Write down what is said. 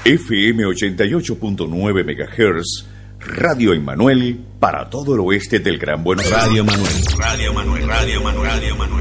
FM 88.9 MHz, Radio Emmanuel, para todo el oeste del Gran Buenos Aires. Radio Manuel.